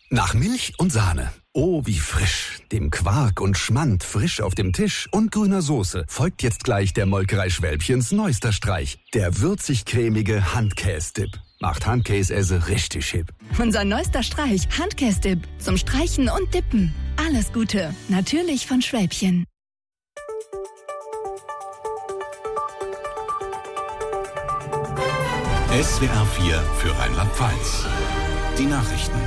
Nach Milch und Sahne. Oh, wie frisch. Dem Quark und Schmand frisch auf dem Tisch und grüner Soße folgt jetzt gleich der Molkerei Schwälbchens neuester Streich. Der würzig-cremige Handkäse-Dip. Macht Handkäse richtig hip. Unser neuester Streich, Handkäse-Dip. Zum Streichen und Dippen. Alles Gute. Natürlich von Schwälbchen. SWR 4 für Rheinland-Pfalz. Die Nachrichten.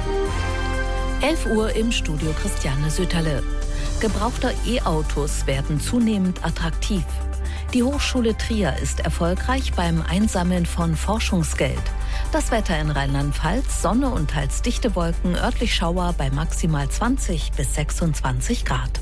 11 Uhr im Studio Christiane Söterle. Gebrauchte E-Autos werden zunehmend attraktiv. Die Hochschule Trier ist erfolgreich beim Einsammeln von Forschungsgeld. Das Wetter in Rheinland-Pfalz, Sonne und teils dichte Wolken, örtlich Schauer bei maximal 20 bis 26 Grad.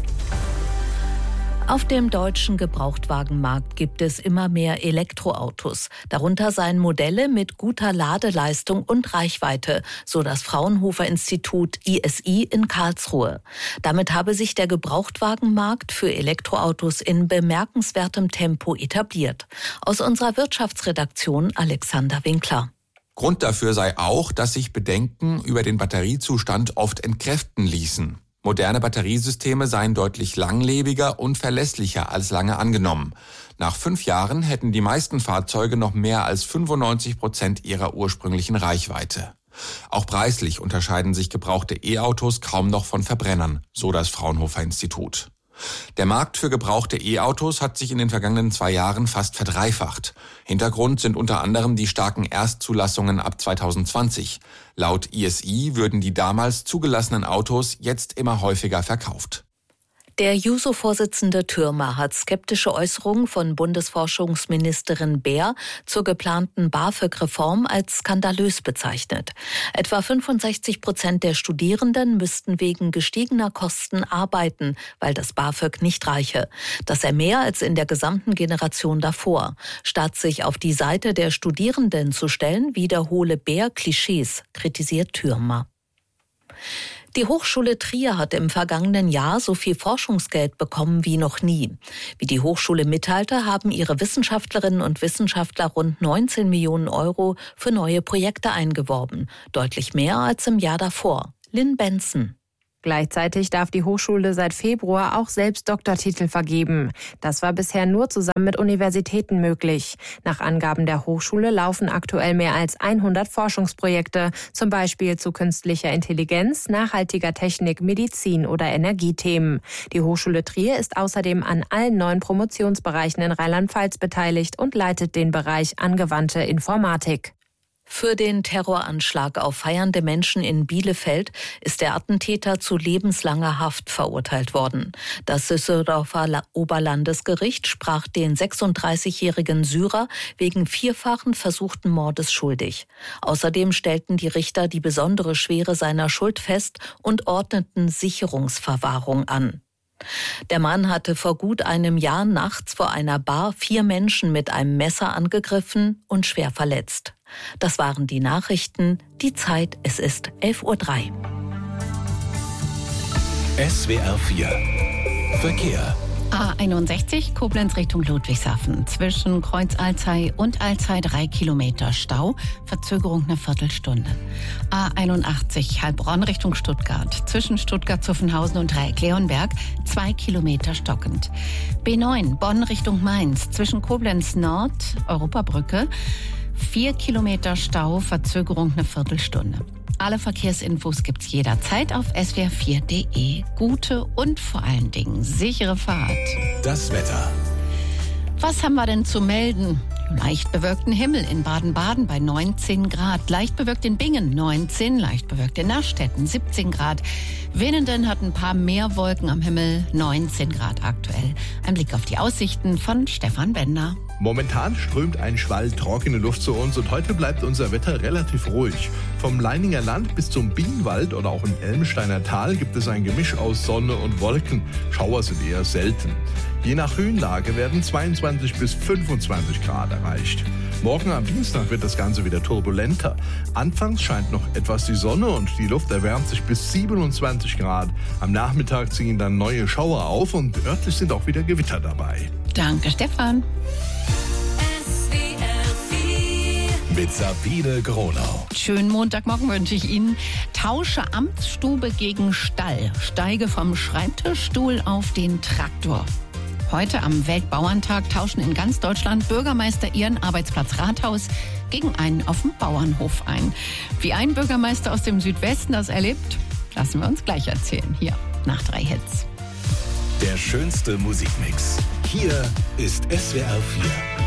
Auf dem deutschen Gebrauchtwagenmarkt gibt es immer mehr Elektroautos. Darunter seien Modelle mit guter Ladeleistung und Reichweite, so das Fraunhofer-Institut ISI in Karlsruhe. Damit habe sich der Gebrauchtwagenmarkt für Elektroautos in bemerkenswertem Tempo etabliert. Aus unserer Wirtschaftsredaktion Alexander Winkler. Grund dafür sei auch, dass sich Bedenken über den Batteriezustand oft entkräften ließen. Moderne Batteriesysteme seien deutlich langlebiger und verlässlicher als lange angenommen. Nach 5 Jahren hätten die meisten Fahrzeuge noch mehr als 95% ihrer ursprünglichen Reichweite. Auch preislich unterscheiden sich gebrauchte E-Autos kaum noch von Verbrennern, so das Fraunhofer-Institut. Der Markt für gebrauchte E-Autos hat sich in den vergangenen 2 Jahren fast verdreifacht. Hintergrund sind unter anderem die starken Erstzulassungen ab 2020. Laut ISI würden die damals zugelassenen Autos jetzt immer häufiger verkauft. Der Juso-Vorsitzende Thürmer hat skeptische Äußerungen von Bundesforschungsministerin Beer zur geplanten BAföG-Reform als skandalös bezeichnet. Etwa 65% der Studierenden müssten wegen gestiegener Kosten arbeiten, weil das BAföG nicht reiche. Das sei mehr als in der gesamten Generation davor. Statt sich auf die Seite der Studierenden zu stellen, wiederhole Beer Klischees, kritisiert Thürmer. Die Hochschule Trier hat im vergangenen Jahr so viel Forschungsgeld bekommen wie noch nie. Wie die Hochschule mitteilte, haben ihre Wissenschaftlerinnen und Wissenschaftler rund 19 Millionen Euro für neue Projekte eingeworben. Deutlich mehr als im Jahr davor. Lynn Benson. Gleichzeitig darf die Hochschule seit Februar auch selbst Doktortitel vergeben. Das war bisher nur zusammen mit Universitäten möglich. Nach Angaben der Hochschule laufen aktuell mehr als 100 Forschungsprojekte, zum Beispiel zu künstlicher Intelligenz, nachhaltiger Technik, Medizin oder Energiethemen. Die Hochschule Trier ist außerdem an allen 9 Promotionsbereichen in Rheinland-Pfalz beteiligt und leitet den Bereich angewandte Informatik. Für den Terroranschlag auf feiernde Menschen in Bielefeld ist der Attentäter zu lebenslanger Haft verurteilt worden. Das Düsseldorfer Oberlandesgericht sprach den 36-jährigen Syrer wegen 4-fachen versuchten Mordes schuldig. Außerdem stellten die Richter die besondere Schwere seiner Schuld fest und ordneten Sicherungsverwahrung an. Der Mann hatte vor gut einem Jahr nachts vor einer Bar 4 Menschen mit einem Messer angegriffen und schwer verletzt. Das waren die Nachrichten. Die Zeit, es ist 11:03 Uhr. SWR 4 Verkehr. A61 Koblenz Richtung Ludwigshafen. Zwischen Kreuz Alzey und Alzey 3 Kilometer Stau. Verzögerung eine Viertelstunde. A81 Heilbronn Richtung Stuttgart. Zwischen Stuttgart-Zuffenhausen und Dreieck-Leonberg 2 Kilometer stockend. B9 Bonn Richtung Mainz. Zwischen Koblenz Nord, Europabrücke 4 Kilometer Stau. Verzögerung eine Viertelstunde. Alle Verkehrsinfos gibt's jederzeit auf swr4.de. Gute und vor allen Dingen sichere Fahrt. Das Wetter. Was haben wir denn zu melden? Leicht bewölkten Himmel in Baden-Baden bei 19 Grad. Leicht bewölkt in Bingen 19, leicht bewölkt in Nastetten 17 Grad. Winnenden hat ein paar mehr Wolken am Himmel, 19 Grad aktuell. Ein Blick auf die Aussichten von Stefan Bender. Momentan strömt ein Schwall trockene Luft zu uns und heute bleibt unser Wetter relativ ruhig. Vom Leininger Land bis zum Bienenwald oder auch im Elmsteiner Tal gibt es ein Gemisch aus Sonne und Wolken. Schauer sind eher selten. Je nach Höhenlage werden 22 bis 25 Grad erreicht. Morgen am Dienstag wird das Ganze wieder turbulenter. Anfangs scheint noch etwas die Sonne und die Luft erwärmt sich bis 27 Grad. Am Nachmittag ziehen dann neue Schauer auf und örtlich sind auch wieder Gewitter dabei. Danke, Stefan. mit Sabine Gronau. Schönen Montagmorgen wünsche ich Ihnen. Tausche Amtsstube gegen Stall. Steige vom Schreibtischstuhl auf den Traktor. Heute am Weltbauerntag tauschen in ganz Deutschland Bürgermeister ihren Arbeitsplatz Rathaus gegen einen auf dem Bauernhof ein. Wie ein Bürgermeister aus dem Südwesten das erlebt, lassen wir uns gleich erzählen. Hier nach 3 Hits. Der schönste Musikmix. Hier ist SWR 4.